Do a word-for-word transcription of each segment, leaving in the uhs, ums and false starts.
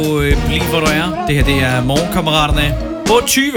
Bliv hvor du er. Det her det er Morgenkammeraterne på tyve.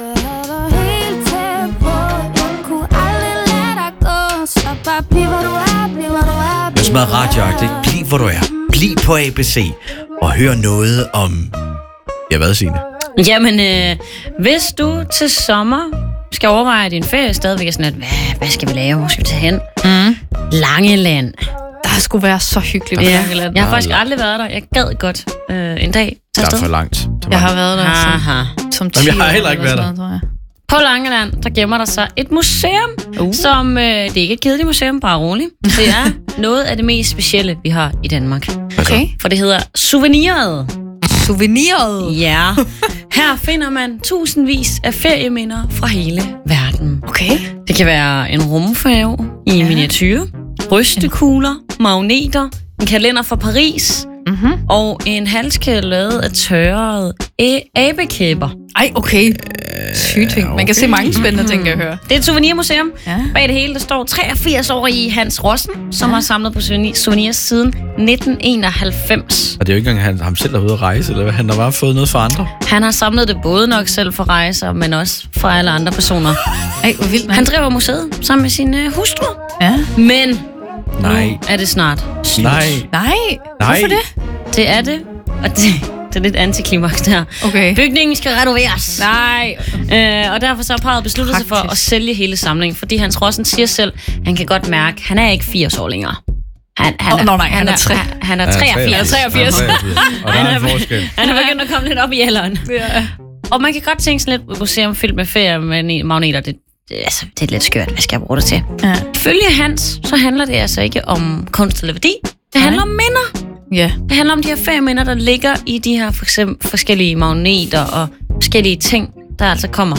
Det er meget radioagtigt. Bliv hvor du er. Bliv på A B C og hør noget om... Ja, hvad, Signe? Jamen, øh, hvis du til sommer skal overveje din ferie stadigvæk er sådan, at hvad, hvad skal vi lave? Hvor skal vi tage hen? Mm. Langeland. Der skulle være så hyggeligt. Ja. Langeland. Jeg har faktisk aldrig været der. Jeg gad godt øh, en dag. Der er for langt. Jeg har været der som, som ti Jamen, jeg har heller ikke været der. Noget, på Langeland, der gemmer der sig et museum, uh. som øh, det er ikke et kedeligt museum, bare roligt. Det er noget af det mest specielle, vi har i Danmark. Okay. For det hedder Souveniret. Souveniret? Ja. Her finder man tusindvis af ferieminder fra hele verden. Okay. Det kan være en rumfærge i ja. miniatyr, rystekugler, magneter, en kalender fra Paris, mm-hmm. og en halskæde lavet af tørrede abekæber. Ej, okay. Sygt ting. Man kan okay. se mange spændende ting, jeg hører. Det er et souvenirmuseum. Ja. Bag det hele, der står treogfirs-årige Hans Rossen, som ja. har samlet på souvenirs siden nitten enoghalvfems. Og det er jo ikke engang han, ham selv, der er ude at rejse, eller hvad? Han har bare fået noget for andre. Han har samlet det både nok selv for rejser, men også for alle andre personer. Ej, hvor vildt, man. Han driver museet sammen med sin uh, hustru. Ja. Men Nej. nu er det snart slut. Nej. Nej. Nej. Hvorfor det? Det er det. Og det, det er lidt antiklimaks der. Okay. Bygningen skal renoveres. Nej. Øh, og derfor så har parret besluttet sig for at sælge hele samlingen, fordi Hans Rossen siger selv, han kan godt mærke, han er ikke firs år længere. Han, han, oh, er, no, nej, han, han, er, er tre. han er treogfirs. treogfirs. Og der er en forskel. Han er begyndt at komme lidt op i alderen. Ja. Og man kan godt tænke sådan lidt museum fyldt med ferie med magneter. Det, det, altså, det er lidt skørt. Hvad skal jeg bruge det til? Ja. Følge Hans, så handler det altså ikke om kunst eller værdi. Det handler om minder. Ja. Det handler om de her ferieminder, der ligger i de her for eksempel forskellige magneter og forskellige ting, der altså kommer.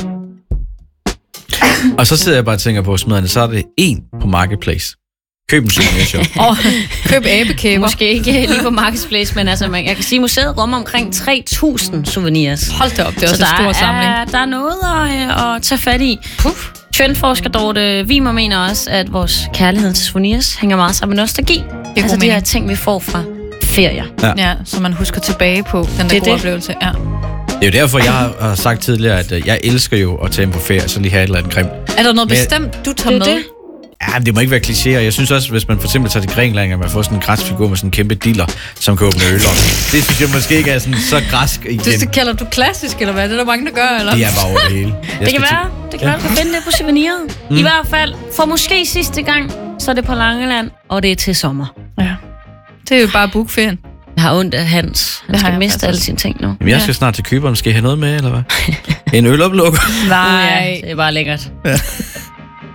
Og så sidder jeg bare og tænker på smiderne, så er det en på Marketplace. Køb en souvenirshop. oh, køb abekæber. Måske ikke lige på Marketplace, men altså, man, jeg kan sige, at museet rummer omkring tre tusind souvenirs. Hold da op, det er så også en stor samling. Er, der er noget at, at tage fat i. Puff. Trendforsker Dorte Wiemer mener også, at vores kærlighed til souvenirs hænger meget sammen med nostalgi. Altså de her ting, vi får fra ferier. Ja, ja, så man husker tilbage på den der gode oplevelse. Ja. Det er jo derfor, jeg har sagt tidligere, at jeg elsker jo at tage på ferie, så lige have et eller andet grimt. Er der noget men, bestemt, du tager med? Det. Ja, men det må ikke være klichéer. Jeg synes også, hvis man for eksempel tager til Grækenland, at man får sådan en græsfigur med sådan en kæmpe diller, som kan åbne øl op. Det synes jeg måske ikke er sådan så græsk igen. Det, det kalder du klassisk, eller hvad? Det er der mange, der gør, eller? Det er bare over det hele. Jeg det kan være, det kan ja. være, du kan finde det på souveniret. Mm. I hvert fald, for måske sidste gang, så er det på Langeland, og det er til sommer. Ja. Det er jo bare bookferien. Jeg har ondt af Hans. Han skal miste alle sine ting nu. Jamen, jeg skal ja. snart til Cypern. Skal I have noget med, eller hvad? En øloplukker? Nej. Ja, det er bare lækkert. Ja.